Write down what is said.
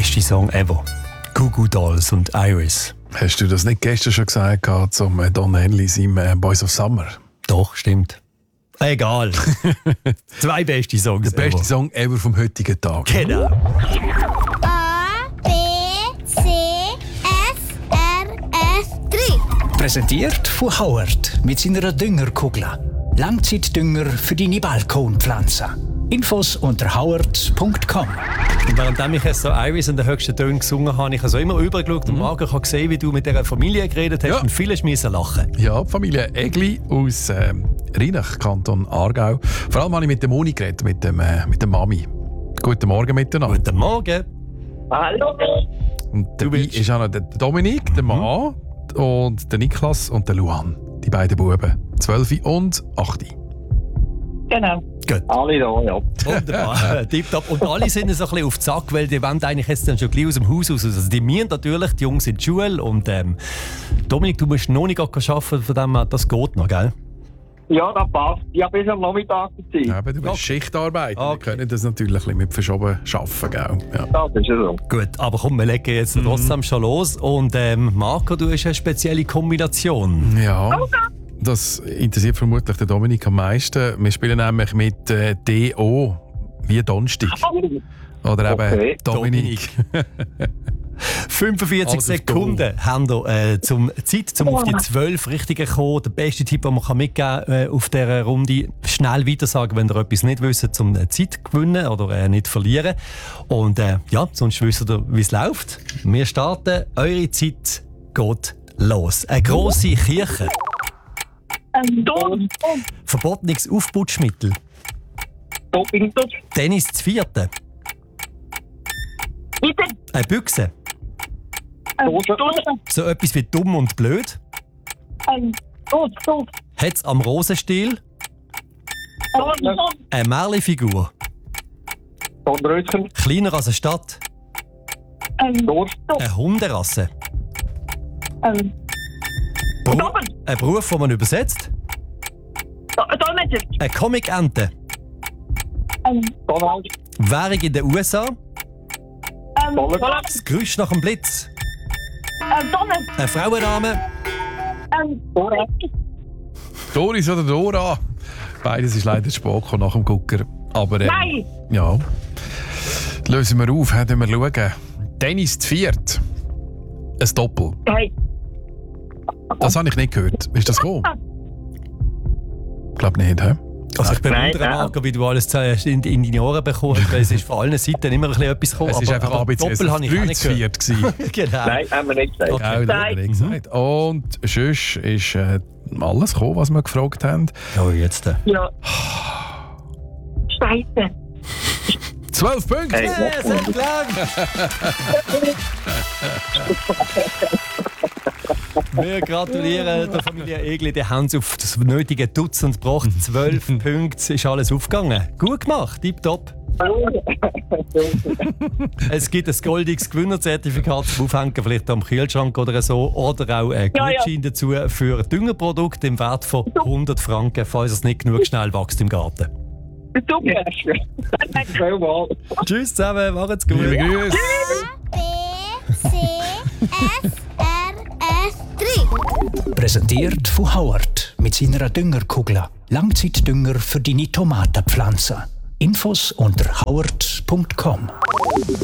beste Song ever. Goo Goo Dolls und Iris. Hast du das nicht gestern schon gesagt zum Don Henley, seinem Boys of Summer? Doch, stimmt. Egal. 2 beste Songs. Der beste Song ever vom heutigen Tag. Genau. A, B, C, S, R, S, 3. Präsentiert von Howard mit seiner Düngerkugel. Langzeitdünger für deine Balkonpflanzen. Infos unter howard.com. Und während ich so Iris in den höchsten Tönen gesungen habe, ich also immer rübergeschaut und Marco, ich habe gesehen, wie du mit dieser Familie geredet hast und viele müssen lachen. Ja, die Familie Egli aus Rheinach, Kanton Aargau. Vor allem habe ich mit der Moni geredet, mit der Mami. Guten Morgen miteinander. Guten Morgen. Hallo. Und dabei ist auch noch der Dominik, der Mann, und der Niklas und der Luan. Die beiden Buben. 12 und 8. Genau. Gut. Alle da, ja. Wunderbar. Tipptopp. Und alle sind so ein bisschen auf den Sack, weil die wollen eigentlich jetzt dann schon gleich aus dem Haus raus. Also die müssen natürlich, die Jungs in die Schule. Und Dominik, du musst noch nicht arbeiten, von dem her, das geht noch, gell? Ja, das passt. Ich habe bis am Nachmittag Zeit. Ja, aber du bist Schichtarbeit. Wir können das natürlich ein bisschen mit verschoben arbeiten, gell? Ja. Das ist ja so. Gut, aber komm, wir legen jetzt trotzdem schon los. Und Marco, du hast eine spezielle Kombination. Ja. Das interessiert vermutlich den Dominik am meisten. Wir spielen nämlich mit DO wie Donnerstag. Oder eben Dominik. 45 Sekunden haben wir Zeit, um auf die 12 Richtigen zu kommen. Der beste Tipp, den man mitgeben kann auf dieser Runde, schnell weitersagen, wenn ihr etwas nicht wisst, um Zeit zu gewinnen oder nicht zu verlieren. Und ja, sonst wisst ihr, wie es läuft. Wir starten. Eure Zeit geht los. Eine grosse Kirche. Verbotenes Aufputschmittel. Tennis zu 4. Eine Büchse. So etwas wie dumm und blöd. Hat's am Rosenstiel. Eine Märchenfigur. Kleiner als eine Stadt. Eine Hunderasse. Ein Beruf, den man übersetzt. Eine Comic-Ente. Währung in den USA. Das Geräusch nach dem Blitz. Ein Frauenname. Doris oder Dora? Beides ist leider Spoko nach dem Gucker. Aber Nein! Ja. Lösen wir auf, werden wir schauen. Tennis zu 4. Ein Doppel. Hey. Das habe ich nicht gehört. Ist das gekommen? Ich glaube nicht, hä? Also ich bewundere, Marco, wie du alles in deine Ohren bekommst, weil es ist von allen Seiten immer ein bisschen etwas gekommen. Es ist einfach ABC, es war 3-4 gewesen. Genau. Nein, haben wir nicht gesagt. Okay. Das haben wir nicht gesagt. Und sonst ist alles gekommen, was wir gefragt haben. Ja, jetzt. Ja. Scheiße. 12 Punkte! Hey, sehr klar! Wir gratulieren der Familie Egli. Die haben es auf das nötige Dutzend gebracht. 12 Punkte, ist alles aufgegangen. Gut gemacht, tipptopp. Es gibt ein goldiges Gewinnerzertifikat zum Aufhängen, vielleicht am Kühlschrank oder so. Oder auch ein Gutschein dazu für Düngerprodukte im Wert von 100 Franken, falls es nicht genug schnell wächst im Garten. Super. Danke vielmals. Tschüss zusammen, macht's gut. Liebe Grüße! A, B, C, S, R, S, 3. Präsentiert von Howard mit seiner Düngerkugel. Langzeitdünger für deine Tomatenpflanzen. Infos unter howard.com.